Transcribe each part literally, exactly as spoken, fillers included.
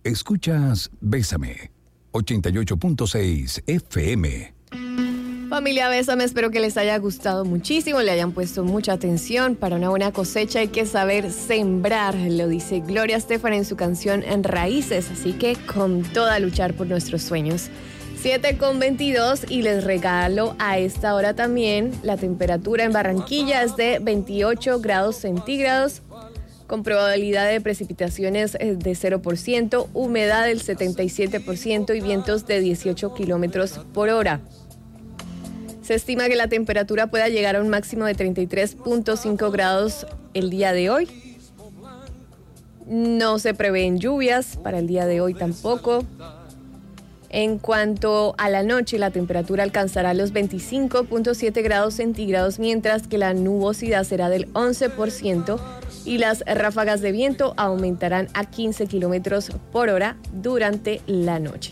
Escuchas Bésame, ochenta y ocho punto seis F M. Familia Bésame, espero que les haya gustado muchísimo, le hayan puesto mucha atención. Para una buena cosecha hay que saber sembrar, lo dice Gloria Estefan en su canción En Raíces, así que con toda luchar por nuestros sueños. siete con veintidós y les regalo a esta hora también la temperatura en Barranquilla es de veintiocho grados centígrados, con probabilidad de precipitaciones de cero por ciento, humedad del setenta y siete por ciento y vientos de dieciocho kilómetros por hora. Se estima que la temperatura pueda llegar a un máximo de treinta y tres punto cinco grados el día de hoy. No se prevén lluvias para el día de hoy tampoco. En cuanto a la noche, la temperatura alcanzará los veinticinco punto siete grados centígrados, mientras que la nubosidad será del once por ciento y las ráfagas de viento aumentarán a quince kilómetros por hora durante la noche.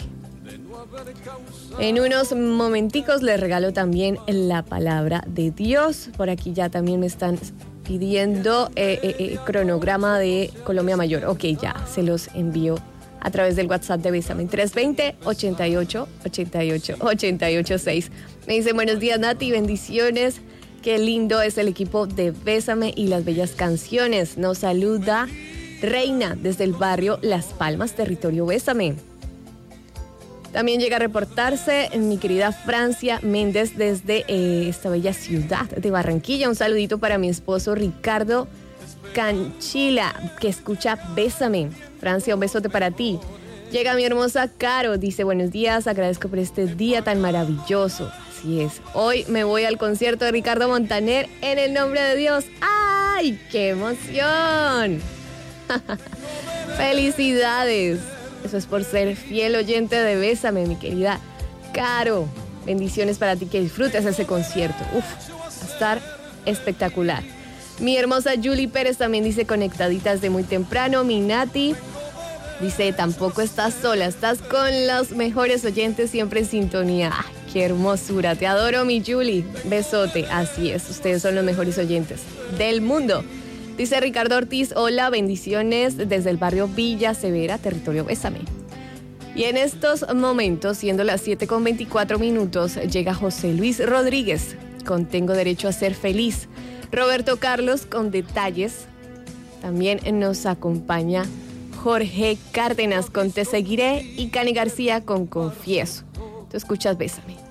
En unos momenticos les regalo también la palabra de Dios. Por aquí ya también me están pidiendo eh, eh, eh, cronograma de Colombia Mayor. Ok, ya se los envío a través del WhatsApp de Bésame, tres dos cero, ochenta y ocho, ochenta y ocho, ochenta y ocho seis. Me dice, buenos días Nati, bendiciones. Qué lindo es el equipo de Bésame y las bellas canciones. Nos saluda Reina desde el barrio Las Palmas, territorio Bésame. También llega a reportarse mi querida Francia Méndez desde eh, esta bella ciudad de Barranquilla. Un saludito para mi esposo Ricardo Canchila, que escucha Bésame. Francia, un besote para ti. Llega mi hermosa Caro, dice, buenos días, agradezco por este día tan maravilloso. Así es, hoy me voy al concierto de Ricardo Montaner en el nombre de Dios. ¡Ay, qué emoción! ¡Felicidades! Eso es por ser fiel oyente de Bésame, mi querida Caro. Bendiciones para ti, que disfrutes ese concierto. Uf, va a estar espectacular. Mi hermosa Julie Pérez también dice, conectaditas de muy temprano. Mi Nati dice, tampoco estás sola, estás con los mejores oyentes siempre en sintonía. ¡Ay, qué hermosura! Te adoro, mi Julie. Besote. Así es, ustedes son los mejores oyentes del mundo. Dice Ricardo Ortiz, hola, bendiciones desde el barrio Villa Severa, territorio Bésame. Y en estos momentos, siendo las siete con veinticuatro minutos, llega José Luis Rodríguez con Tengo Derecho a Ser Feliz. Roberto Carlos con Detalles. También nos acompaña Jorge Cárdenas con Te Seguiré y Cani García con Confieso. Tú escuchas Bésame.